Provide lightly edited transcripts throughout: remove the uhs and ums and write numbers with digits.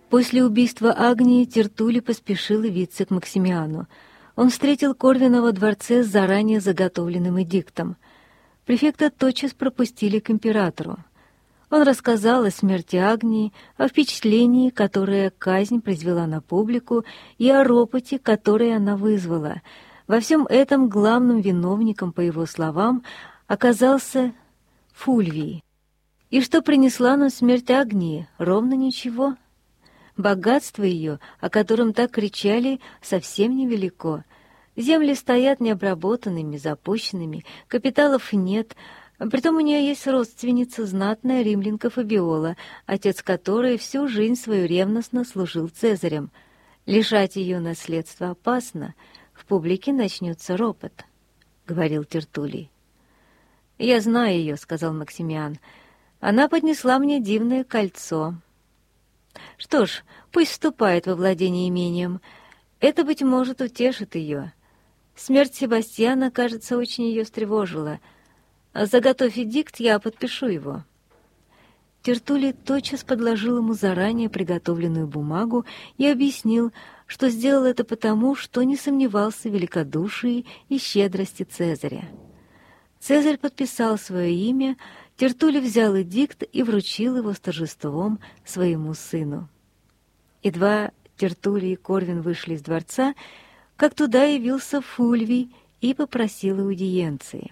После убийства Агнии Тертулий поспешил явиться к Максимиану. Он встретил Корвина во дворце с заранее заготовленным эдиктом. Префекта тотчас пропустили к императору. Он рассказал о смерти Агнии, о впечатлении, которое казнь произвела на публику, и о ропоте, который она вызвала. Во всем этом главным виновником, по его словам, оказался Фульвий. И что принесла нам смерть Агнии? Ровно ничего. Богатство ее, о котором так кричали, совсем невелико. Земли стоят необработанными, запущенными, капиталов нет. Притом у нее есть родственница, знатная римлянка Фабиола, отец которой всю жизнь свою ревностно служил Цезарем. Лишать ее наследства опасно, в публике начнется ропот, — говорил Тертулий. «Я знаю ее», — сказал Максимиан. «Она поднесла мне дивное кольцо». «Что ж, пусть вступает во владение имением. Это, быть может, утешит ее. Смерть Себастьяна, кажется, очень ее встревожила. Заготовь эдикт, я подпишу его». Тертулий тотчас подложил ему заранее приготовленную бумагу и объяснил, что сделал это потому, что не сомневался в великодушии и щедрости Цезаря. Цезарь подписал свое имя, Тертулий взял эдикт и вручил его с торжеством своему сыну. Едва Тертулий и Корвин вышли из дворца, как туда явился Фульвий и попросил аудиенции.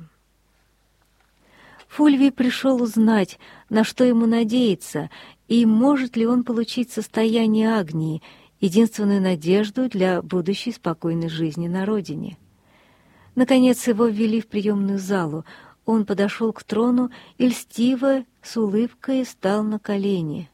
Фульвий пришел узнать, на что ему надеяться, и может ли он получить состояние Агнии, единственную надежду для будущей спокойной жизни на родине. Наконец его ввели в приемную залу. Он подошел к трону и льстиво, с улыбкой, стал на колени.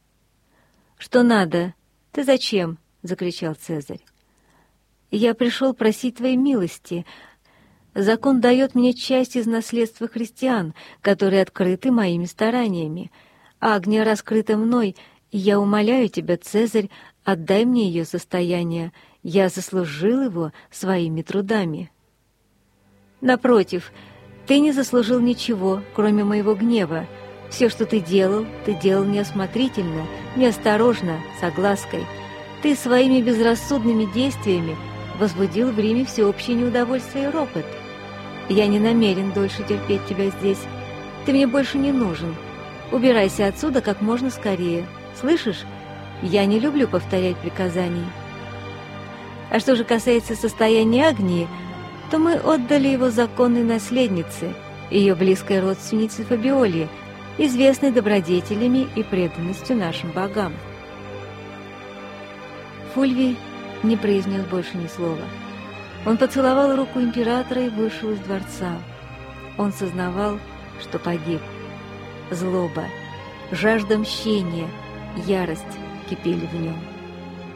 «Что надо? Ты зачем?» — закричал Цезарь. «Я пришел просить твоей милости. Закон дает мне часть из наследства христиан, которые открыты моими стараниями. Агния раскрыта мной, и я умоляю тебя, Цезарь, отдай мне ее состояние. Я заслужил его своими трудами». «Напротив, ты не заслужил ничего, кроме моего гнева. Все, что ты делал неосмотрительно, неосторожно, с оглаской. Ты своими безрассудными действиями возбудил в Риме всеобщее неудовольствие и ропот. Я не намерен дольше терпеть тебя здесь. Ты мне больше не нужен. Убирайся отсюда как можно скорее. Слышишь? Я не люблю повторять приказаний. А что же касается состояния Агнии, то мы отдали его законной наследнице, ее близкой родственнице Фабиоле, известной добродетелями и преданностью нашим богам. Фульвий не произнес больше ни слова. Он поцеловал руку императора и вышел из дворца. Он сознавал, что погиб. Злоба, жажда мщения, ярость кипели в нем.